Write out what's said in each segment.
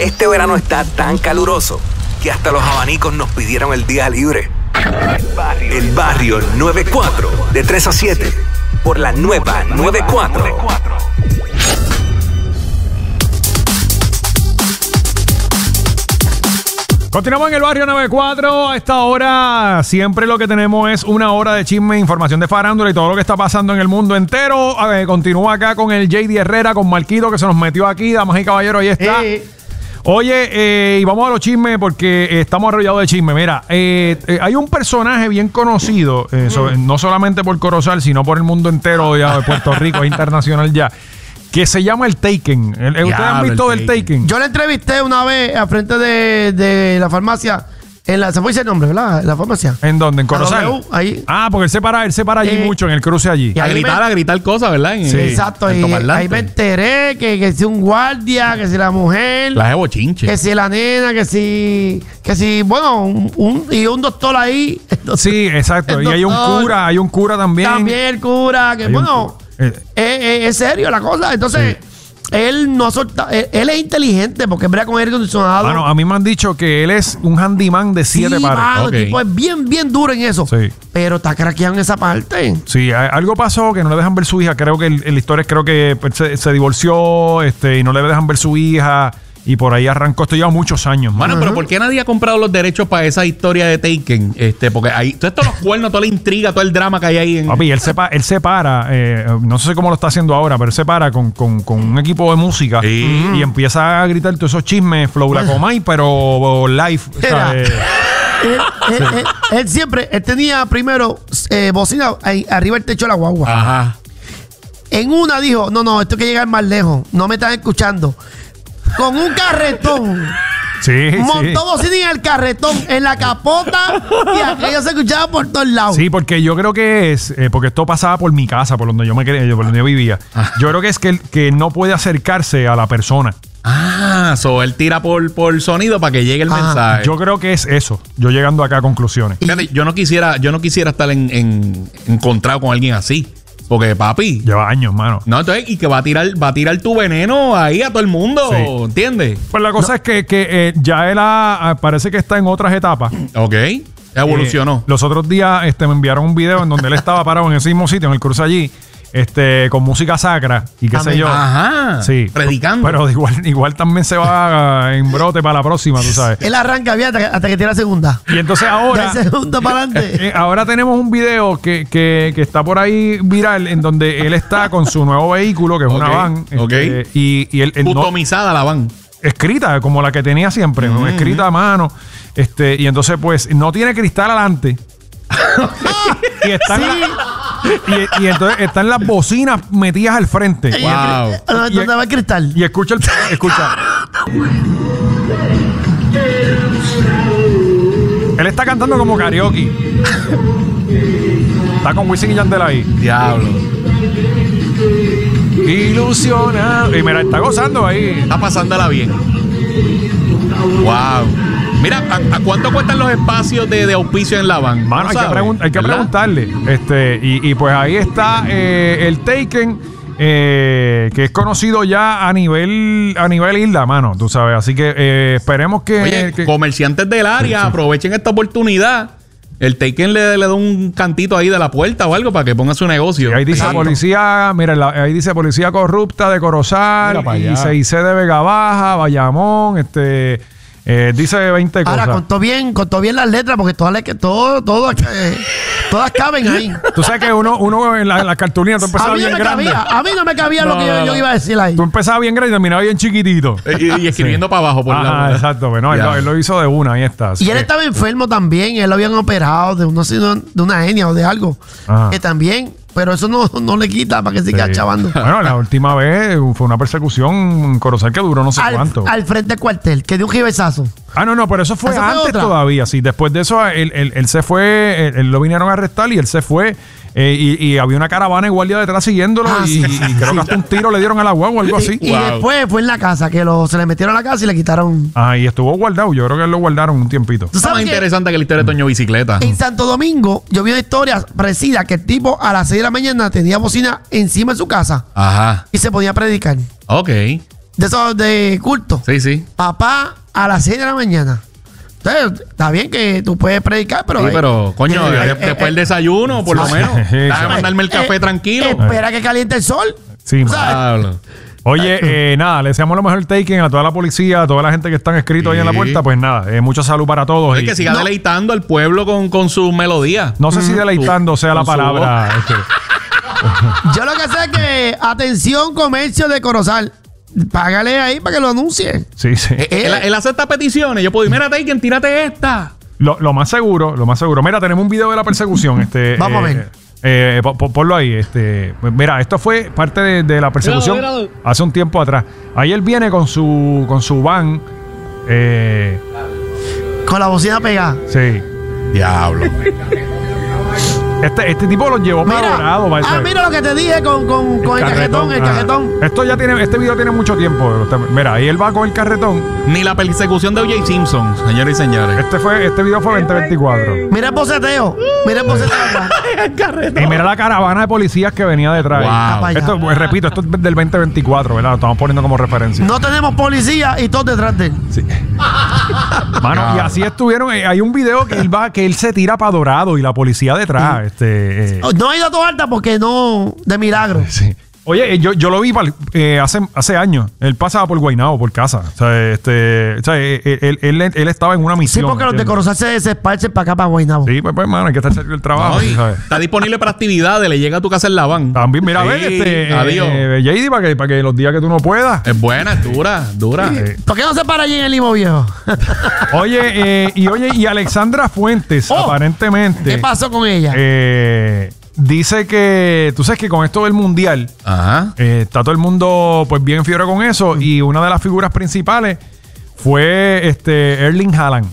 Este verano está tan caluroso que hasta los abanicos nos pidieron el día libre. El Barrio 94, de 3 a 7, por la nueva 94. Continuamos en el Barrio 94. A esta hora siempre lo que tenemos es una hora de chisme, información de farándula y todo lo que está pasando en el mundo entero. Continúa acá con el JD Herrera, con Marquito, que se nos metió aquí. Damas y caballeros, ahí está. Oye, y vamos a los chismes porque estamos arrollados de chisme. Mira, hay un personaje bien conocido, no solamente por Corozal, sino por el mundo entero ya de Puerto Rico, es internacional ya, que se llama el Taken. ¿Ustedes han visto del Taken? Yo le entrevisté una vez al frente de la farmacia. Se puede decir el nombre, ¿verdad? La farmacia. ¿En dónde? ¿En Corozal? Ahí. Ah, porque él se para allí mucho, en el cruce allí. Y a gritar cosas, ¿verdad? Sí, exacto. Y ahí me enteré que si un guardia, que si la mujer. La de bochinche. Que si la nena, que si bueno, un doctor ahí. Sí, exacto. Y hay un cura también. También el cura, que bueno, es serio la cosa. Entonces, él no solta, él es inteligente porque brega con aire acondicionado. Bueno, a mí me han dicho que él es un handyman de 7 pares. Mano, el tipo es bien duro en eso. Sí. Pero está craqueado en esa parte. Sí, algo pasó que no le dejan ver su hija. Creo que la historia se divorció y no le dejan ver su hija. Y por ahí arrancó. Esto lleva muchos años. Bueno, pero ¿por qué nadie ha comprado los derechos para esa historia de Taken? Porque ahí, todos los cuernos, toda la intriga, todo el drama que hay ahí. Papi, él se para, no sé cómo lo está haciendo ahora, pero él se para con un equipo de música y empieza a gritar todos esos chismes, Flow la Comay, pero live. Él tenía primero bocina arriba del techo de la guagua. Ajá. En una dijo, no, esto hay que llegar más lejos, no me están escuchando. Con un carretón. Montó bocina en el carretón, en la capota, y aquello se escuchaba por todos lados. Sí, porque yo creo que es, porque esto pasaba por mi casa, por donde por donde yo vivía. Yo creo que es que no puede acercarse a la persona. Él tira por sonido para que llegue el mensaje. Yo creo que es eso. Yo llegando acá a conclusiones. Fíjate, yo no quisiera estar encontrado con alguien así. Porque, papi, lleva años, mano. No, entonces, y que va a tirar tu veneno ahí a todo el mundo, ¿entiendes? Pues la cosa es que ya él parece que está en otras etapas. Ok. Evolucionó. Los otros días me enviaron un video en donde él estaba parado en ese mismo sitio, en el cruce allí, con música sacra y qué sé yo. Ajá. Sí. Predicando. Pero igual también se va en brote para la próxima, tú sabes. Él arranca bien hasta que tira la segunda. Y entonces ahora. De segunda para adelante. Ahora tenemos un video que está por ahí viral en donde él está con su nuevo vehículo, que es una van. Y él customizada la van. Escrita, como la que tenía siempre, ¿no? Escrita a mano. Y entonces, pues, no tiene cristal adelante. Y están y entonces están las bocinas metidas al frente. Wow. ¿Dónde va el cristal? Y escucha. Él está cantando como karaoke. Está con Wisin y Yandel ahí. Diablo. Ilusionado. Y mira, está gozando ahí. Está pasándola bien. Wow. Mira, ¿a cuánto cuestan los espacios de auspicio en la van? Mano, hay que preguntarle. Y pues ahí está el Taken, que es conocido ya a nivel isla, mano, tú sabes. Así que esperemos que... Oye, comerciantes del área, aprovechen esta oportunidad. El Taken le da un cantito ahí de la puerta o algo para que ponga su negocio. Y ahí dice policía, mira, ahí dice policía corrupta de Corozal, y CIC de Vega Baja, Bayamón, dice 20 cosas. Ahora, contó bien las letras porque todas caben ahí. Tú sabes que uno en la cartulina tú empezabas bien grande. A mí no me cabía lo que yo iba a decir ahí. Tú empezabas bien grande y terminabas bien chiquitito. Y escribiendo para abajo por la exacto. Bueno, él lo hizo de una, ahí está. Y él estaba enfermo también. Él lo habían operado de una hernia o de algo. Que también... Pero eso no le quita para que siga chavando. Bueno, la última vez fue una persecución en Corozal que duró no sé cuánto. Al frente del cuartel, que dio un jibezazo. No, pero eso fue antes todavía. Sí, después de eso, él se fue, él lo vinieron a arrestar y él se fue. Y había una caravana de guardia detrás siguiéndolo y creo que hasta un tiro le dieron a la guagua o algo así. Y después fue en la casa, que se le metieron a la casa y le quitaron. Y estuvo guardado. Yo creo que lo guardaron un tiempito. Está más interesante que la historia de Toño Bicicleta. En Santo Domingo, yo vi una historia parecida que el tipo a las 6 de la mañana tenía bocina encima de su casa. Ajá. Y se podía predicar. Ok. de esos de culto. Sí. Papá, a las 6 de la mañana. Entonces, está bien que tú puedes predicar, pero... Sí, pero, coño, después del desayuno, por lo menos. Déjame mandarme el café tranquilo. Espera que caliente el sol. Sí, Pablo. Oye, nada, le deseamos lo mejor taking a toda la policía, a toda la gente que están escritos ahí en la puerta. Pues nada, mucha salud para todos. Es que siga deleitando al pueblo con sus melodías. No sé si deleitando sea la palabra. Yo lo que sé es que, atención, comercio de Corozal. Págale ahí para que lo anuncie. Sí. Él acepta peticiones. Yo puedo decir, mira, Taken, tírate esta. Lo más seguro. Mira, tenemos un video de la persecución. Vamos a ver. Ponlo ahí. Mira, esto fue parte de la persecución hace un tiempo atrás. Ahí él viene con su van. Con la bocina pegada. Sí. Diablo. Este tipo lo llevó para Dorado. Mira lo que te dije con el carretón. Este video tiene mucho tiempo. Mira, ahí él va con el carretón. Ni la persecución de O.J. Simpson, señores y señores. Este video fue 2024. Mira el boceteo. Acá. El carretón. Y mira la caravana de policías que venía detrás. Wow. Esto, repito, esto es del 2024, ¿verdad? Lo estamos poniendo como referencia. No tenemos policía y todos detrás de él. Sí. Mano, y así estuvieron. Hay un video que él se tira para Dorado y la policía detrás. No ha ido a toda alta porque no, de milagro. Sí. Oye, yo lo vi hace años. Él pasaba por Guaynabo, por casa. O sea, él estaba en una misión. Sí, porque los de Corozal se esparcen para acá, para Guaynabo. Sí, pues, mano, hay que estar cerca del trabajo. ¿Sabes? Está disponible para actividades. Le llega a tu casa en la van. También, mira, sí, a ver, adiós. JD, para que los días que tú no puedas. Es buena, es dura. ¿Por qué no se para allí en el Limo Viejo? y Alexandra Fuentes, aparentemente. ¿Qué pasó con ella? Dice que, tú sabes que con esto del mundial, está todo el mundo pues bien fiebre con eso. Y una de las figuras principales fue Erling Haaland.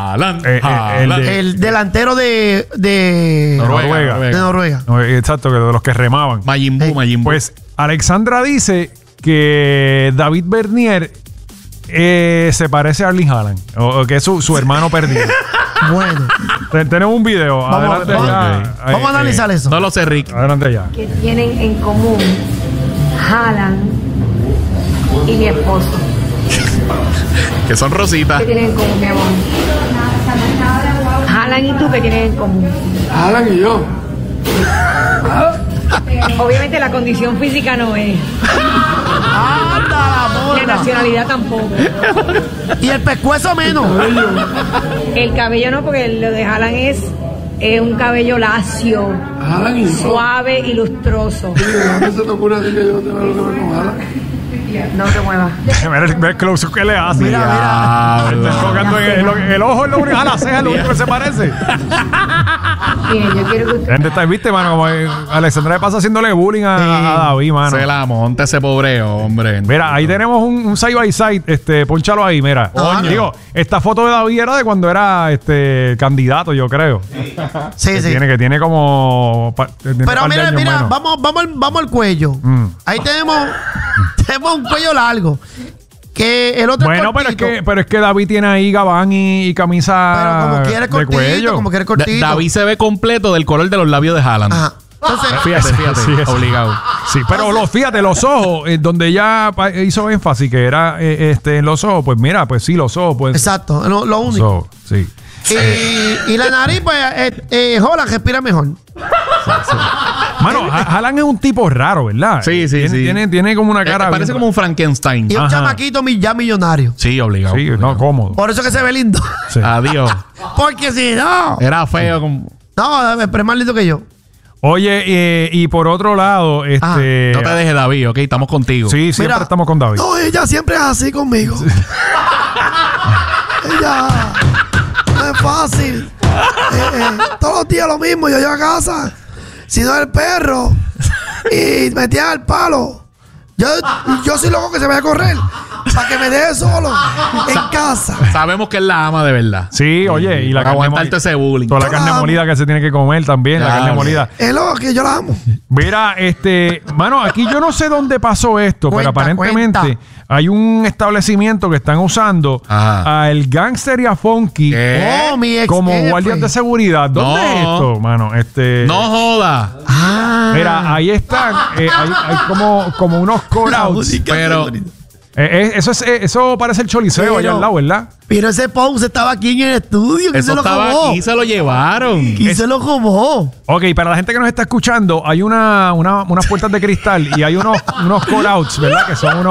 El delantero de Noruega. De Noruega. Exacto, de los que remaban. Majin Buu. Pues Alexandra dice que David Bernier se parece a Erling Haaland, o que es su hermano perdido. Bueno, tenemos un video. Adelante ya. Vamos a analizar eso. No lo sé, Rick. Adelante ya. Que tienen en común Haaland y mi esposo. Que son rositas. ¿Qué tienen en común, mi amor? Haaland y tú, ¿qué tienen en común? Haaland y yo. Obviamente la condición física no es. La nacionalidad tampoco. Y el pescuezo menos. El cabello no, porque lo de Haaland es un cabello lacio, suave y lustroso. A mí se te ocurre decir que yo no tengo lo que ver con Haaland. No te muevas. Mira el close que le hace. Mira. Está enfocando el ojo es lo único, la ceja es lo único que se parece. Miren, yo quiero que usted... ¿Dónde está? ¿Viste, mano? Como Alexandra le pasa haciéndole bullying a David, mano. Se la monta ese pobre hombre. Mira, ahí tenemos un side by side. Pónchalo ahí, mira. Digo, esta foto de David era de cuando era candidato, yo creo. Sí. Que tiene como... Pero mira, vamos al cuello. Ahí tenemos un cuello largo. Que el otro pero es que David tiene ahí gabán y camisa. Pero como quiere cortito, como quiere cortito. David se ve completo del color de los labios de Haaland. Ajá. Entonces, Fíjate, sí, obligado. Sí, pero fíjate, los ojos, donde ella hizo énfasis que era en los ojos, pues mira, pues sí, los ojos, pues. Exacto, lo único. Los ojos, sí. Y la nariz, pues, Haaland respira mejor. Mano, Haaland es un tipo raro, ¿verdad? Sí. Tiene como una cara. Parece como un Frankenstein. Y un chamaquito ya millonario. Sí, obligado. Sí, no, cómodo. Por eso que se ve lindo. Sí. Adiós. Porque si no. Era feo como... No, pero es más lindo que yo. Oye, y por otro lado, No te dejes, David, ¿ok? Estamos contigo. Sí, siempre estamos con David. No, ella siempre es así conmigo. Ella no es fácil. Todos los días lo mismo. Yo llego a casa, si no el perro, y me tiran el palo. Yo soy loco que se vaya a correr para que me deje solo en casa. Sabemos que él la ama de verdad. Sí, oye, y la para carne aguantarte molida. ese bullying. Toda la carne molida que se tiene que comer también, la carne molida. Es loco que yo la amo. Mira, mano, aquí yo no sé dónde pasó esto, pero aparentemente hay un establecimiento que están usando al Gangster y a Funky como guardias de seguridad. ¿Dónde es esto, mano? No joda. Mira, ahí están, hay como unos call-outs. Pero Eso parece el Choliseo allá al lado, ¿verdad? Pero ese Ponce estaba aquí en el estudio. ¿Quién Eso se lo estaba robó? aquí, se lo llevaron. ¿Quién se lo robó? Ok, para la gente que nos está escuchando, hay unas puertas de cristal y hay unos call-outs, ¿verdad? Que son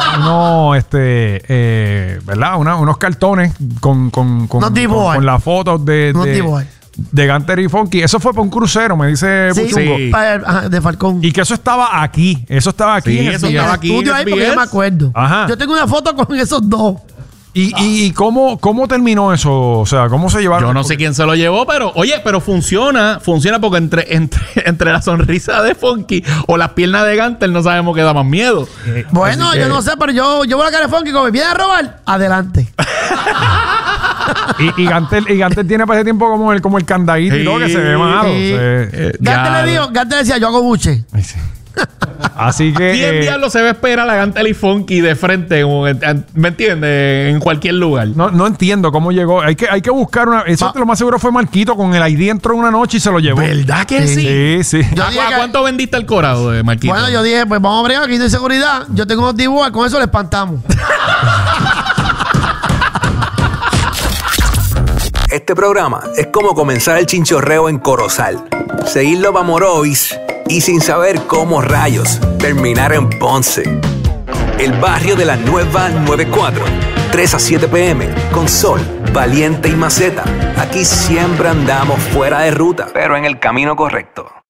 ¿verdad? Unos cartones con las fotos de Ganter y Funky. Eso fue para un crucero, me dice Buchungo. Sí, de Falcón. Y que eso estaba aquí. Eso estaba aquí. Sí, en eso el estaba aquí. Estudio en ahí porque yo SBS. me acuerdo. Ajá. Yo tengo una foto con esos dos. ¿Y cómo terminó eso? O sea, ¿cómo se llevaron? Yo no sé quién se lo llevó, pero oye, pero funciona porque entre la sonrisa de Funky o las piernas de Ganter no sabemos qué da más miedo. Bueno, yo no sé, pero yo voy a la cara de Funky, como me viene a robar, adelante. y Ganter tiene para ese tiempo como el candadito y todo, que se ve malo. Ganter decía, yo hago buche. Ay, sí. Así que. ¿Quién diablo se va a esperar a Ganter y Funky de frente? ¿Me entiendes? En cualquier lugar. No entiendo cómo llegó. Hay que buscar una. Eso lo más seguro fue Marquito. Con el ID entró una noche y se lo llevó. ¿Verdad que sí? Sí. ¿A cuánto vendiste el corado de Marquito? Bueno, yo dije, pues vamos a bregar aquí de seguridad. Yo tengo unos dibujos, con eso le espantamos. Este programa es como comenzar el chinchorreo en Corozal, seguirlo para Morovis y sin saber cómo rayos terminar en Ponce. El barrio de la nueva 94, 3 a 7 p.m. con Sol, Valiente y Maceta. Aquí siempre andamos fuera de ruta, pero en el camino correcto.